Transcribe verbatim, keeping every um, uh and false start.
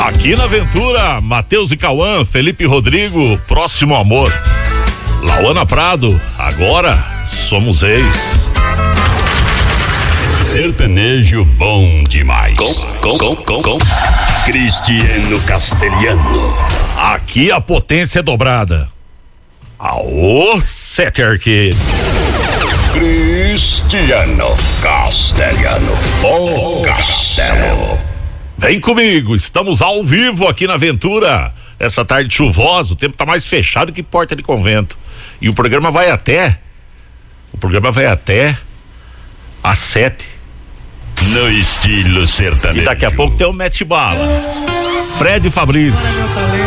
Aqui na Aventura, Matheus e Cauã, Felipe e Rodrigo, Próximo Amor. Lauana Prado, agora somos ex. Sertanejo bom demais. Com, com, com, com. Cristiano Castelhano. Aqui a potência é dobrada. Aô, Sete Arqueiro. Cristiano Castelhano. O Castelo. Vem comigo, estamos ao vivo aqui na Aventura. Essa tarde chuvosa, o tempo tá mais fechado que porta de convento. E o programa vai até. O programa vai até às sete. No estilo sertanejo. E daqui a pouco tem o Mete Bala. Fred e Fabrício.